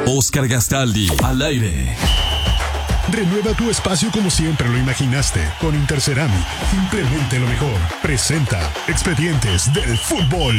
Oscar Gastaldi, al aire. Renueva tu espacio como siempre lo imaginaste. Con Interceramic, implemente lo mejor. Presenta Expedientes del Fútbol.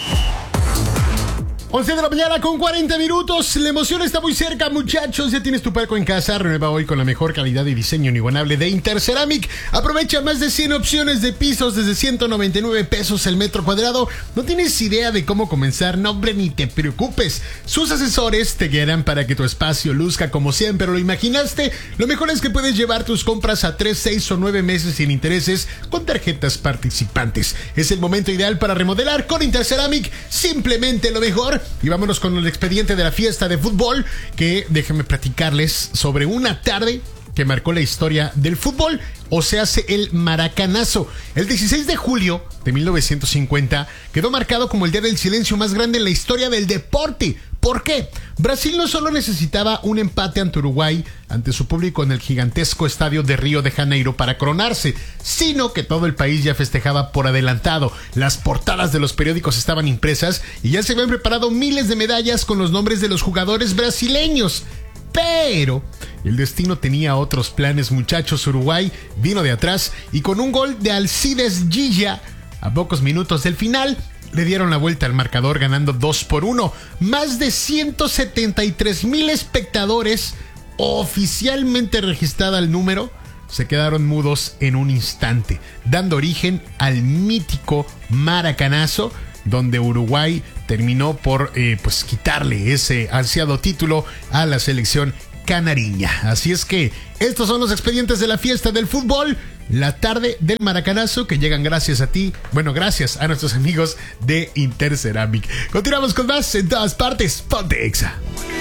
11 de la mañana con 40 minutos. La emoción está muy cerca, muchachos. Ya tienes tu palco en casa. Renueva hoy con la mejor calidad y diseño inigualable de Interceramic. Aprovecha más de 100 opciones de pisos desde 199 pesos el metro cuadrado. ¿No tienes idea de cómo comenzar? No, hombre, ni te preocupes. Sus asesores te guiarán para que tu espacio luzca como siempre lo imaginaste. Lo mejor es que puedes llevar tus compras a 3, 6 o 9 meses sin intereses con tarjetas participantes. Es el momento ideal para remodelar con Interceramic. Simplemente lo mejor. Y vámonos con el expediente de la fiesta de fútbol, que déjenme platicarles sobre una tarde que marcó la historia del fútbol, o se hace el Maracanazo. El 16 de julio de 1950 quedó marcado como el día del silencio más grande en la historia del deporte. ¿Por qué? Brasil no solo necesitaba un empate ante Uruguay, ante su público en el gigantesco estadio de Río de Janeiro para coronarse, sino que todo el país ya festejaba por adelantado. Las portadas de los periódicos estaban impresas y ya se habían preparado miles de medallas con los nombres de los jugadores brasileños. Pero el destino tenía otros planes, muchachos. Uruguay vino de atrás y con un gol de Alcides Gilla a pocos minutos del final le dieron la vuelta al marcador ganando 2-1. Más de 173,000 espectadores, oficialmente registrada el número, se quedaron mudos en un instante, dando origen al mítico Maracanazo, donde Uruguay terminó por quitarle ese ansiado título a la selección canariña. Así es que estos son los expedientes de la fiesta del fútbol, la tarde del Maracanazo, que llegan gracias a ti, gracias a nuestros amigos de Interceramic. Continuamos con más en todas partes. Ponte Exa.